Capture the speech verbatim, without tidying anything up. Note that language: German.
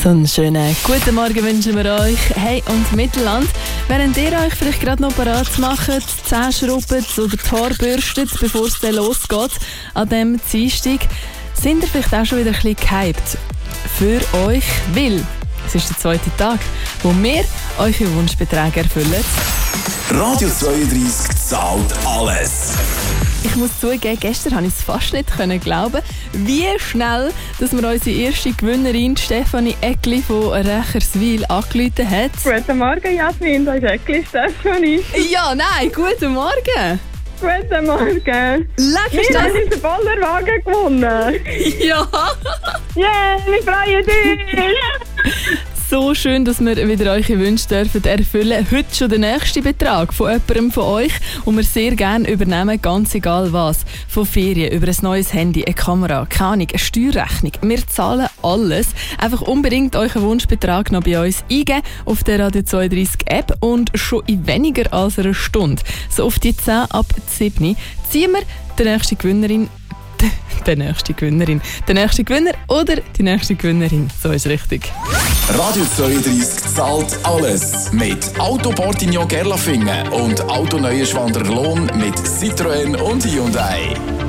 So einen schönen guten Morgen wünschen wir euch. Hey und Mittelland, während ihr euch vielleicht gerade noch parat macht, die Zähne schrubbt oder die Haare bürstet, bevor es dann losgeht, an diesem Dienstag, sind ihr vielleicht auch schon wieder ein bisschen gehypt für euch, weil es ist der zweite Tag, wo wir eure Wunschbeträge erfüllen. Radio zweiunddreißig zahlt alles. Ich muss zugeben, gestern konnte ich es fast nicht glauben, wie schnell dass mir unsere erste Gewinnerin Stefanie Eckli von Recherswil angerufen hat. Guten Morgen, Jasmin, das ist Eckli Stefanie. Ja, nein, guten Morgen. Guten Morgen. Leck, Wir haben unseren Bollerwagen gewonnen. Ja. Yeah, wir freuen uns. So schön, dass wir wieder eure Wünsche dürfen erfüllen. Heute schon der nächste Betrag von jemandem von euch, und wir sehr gerne übernehmen, ganz egal was. Von Ferien, über ein neues Handy, eine Kamera, keine Ahnung, eine Steuerrechnung. Wir zahlen alles. Einfach unbedingt euren Wunschbetrag noch bei uns eingeben auf der Radio zweiunddreißig App, und schon in weniger als einer Stunde, so auf die zehn ab sieben, ziehen wir die nächste Gewinnerin der nächste Gewinnerin. Der nächste Gewinner oder die nächste Gewinnerin. So ist richtig. Radio zweiunddreißig zahlt alles. Mit Auto Portignon Gerlafingen und Auto Neuenschwander Lohn mit Citroën und Hyundai.